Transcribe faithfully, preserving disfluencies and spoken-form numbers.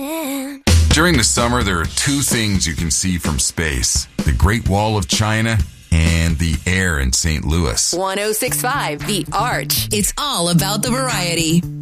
understand. During the summer, there are two things you can see from space: the Great Wall of China and the air in Saint Louis. one oh six point five The Arch. It's all about the variety.